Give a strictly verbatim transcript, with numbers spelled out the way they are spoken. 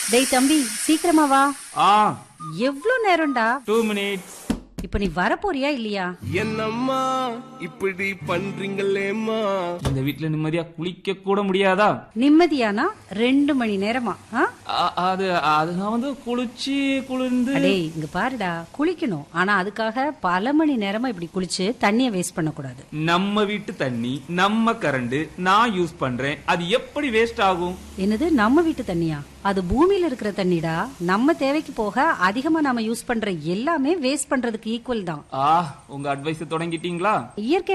டேய் தம்பி, சீக்கிரமா வா. ஆ எவ்ளோ நேரம்டா? Two minutes. இப்ப நீ வரப்போறியா இல்லையா? என்னம்மா இப்படி பண்றீங்களேம்மா? இந்த வீட்ல நிம்மதியா குளிக்க கூட முடியாதா? நிம்மதியானா ரெண்டு மணி நேரமா? ஆ? அ- அது அது நான் வந்து குளிச்சு குளிர்ந்து. டேய் இங்க பாருடா, குளிக்கணும். ஆனா அதுக்காக பல மணி நேரமா இப்படி குளிச்சு தண்ணிய வேஸ்ட் பண்ண கூடாது. நம்ம வீட்டு தண்ணி நம்ம கரண்ட் நான் யூஸ் பண்றேன், அது எப்படி வேஸ்ட் ஆகும்? என்னது நம்ம வீட்டு தண்ணியா? அது பூமியில இருக்கிற தண்ணிடா. நம்ம தேவைக்கு போக அதிகமா நாம யூஸ் பண்ற எல்லாமே வேஸ்ட் பண்றதுக்கு ஈக்குவல் தான். ஆ உங்க அட்வைஸ் தொடங்கிட்டீங்களா? இயற்கை